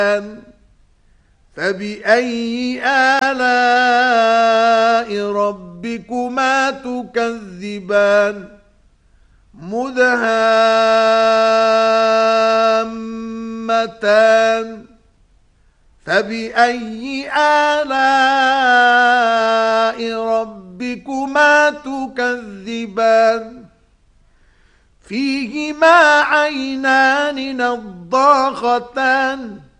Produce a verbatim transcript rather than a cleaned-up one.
فبأي آلاء ربكما تكذبان مدهامتان فبأي آلاء ربكما تكذبان فيهما عينان نضاختان